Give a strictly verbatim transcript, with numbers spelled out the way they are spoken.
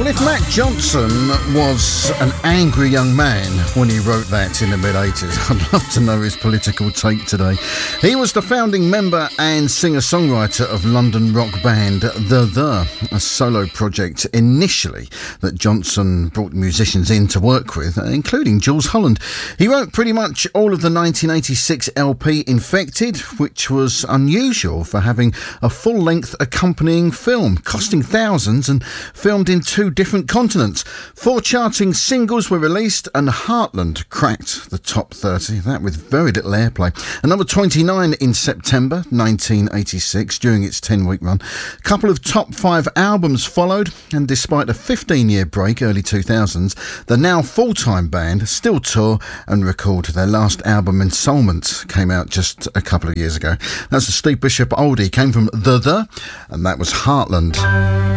if Matt Johnson was an angry young man when he wrote that in the mid-eighties, I'd love to know his political take today. He was the founding member and singer-songwriter of London rock band The The, a solo project initially that Johnson brought musicians in to work with, including Jools Holland. He wrote pretty much all of the nineteen eighty-six L P Infected, which was unusual for having a full-length accompanying film, costing thousands and filmed in two different continents. Four charting singles were released and Heartland cracked the top thirty, that with very little airplay. And number twenty-nine in September nineteen eighty-six during its ten-week run. A couple of top five albums followed, and despite a fifteen-year break, early two thousands, the now full-time band still tour and record. Their last album, Ensoulment, came out just a couple of years ago. That's the Steve Bishop oldie, came from The The, and that was Heartland.